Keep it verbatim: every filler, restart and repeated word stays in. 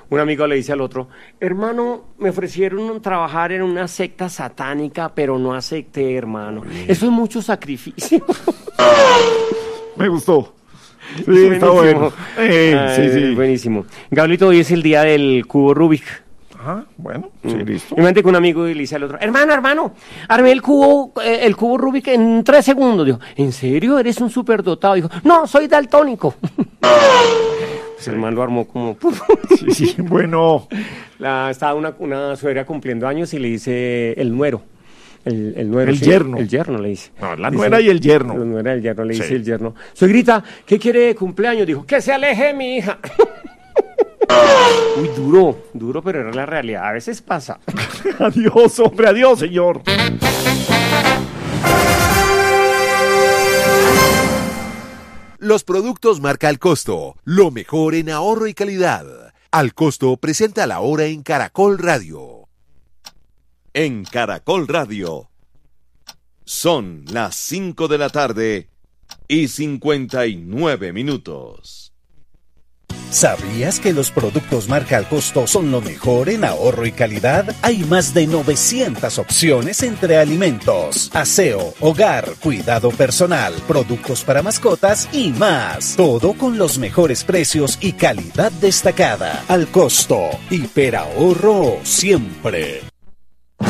un amigo le dice al otro, hermano, me ofrecieron trabajar en una secta satánica, pero no acepté, hermano. Eso es mucho sacrificio. Me gustó. Sí, está bueno. Eh, Ay, sí, sí. Buenísimo. Gablito, hoy es el día del cubo Rubik. Ajá, bueno, sí, Mm. listo. Y me mandé con un amigo y le dice al otro, hermano, hermano, armé el cubo, eh, el cubo Rubik en tres segundos. Dijo, ¿en serio? ¿Eres un superdotado? Dijo, no, soy daltónico. Pues el man lo armó como... Sí, sí, bueno. La, estaba una, una suegra cumpliendo años y le dice el nuero. El, el nuero. El sí, yerno. El yerno le dice. No, la Dice, nuera y el yerno. La nuera y el yerno le Sí. dice el yerno. Suegrita, ¿qué quiere de cumpleaños? Dijo, que se aleje de mi hija. Uy, duro, duro, pero era la realidad. A veces pasa. Adiós, hombre, adiós, señor. Los productos marca Al Costo, lo mejor en ahorro y calidad. Al Costo presenta la hora en Caracol Radio. En Caracol Radio son las cinco de la tarde y cincuenta y nueve minutos. ¿Sabías que los productos marca Al Costo son lo mejor en ahorro y calidad? Hay más de novecientas opciones entre alimentos, aseo, hogar, cuidado personal, productos para mascotas y más. Todo con los mejores precios y calidad destacada. Al Costo, hiperahorro siempre.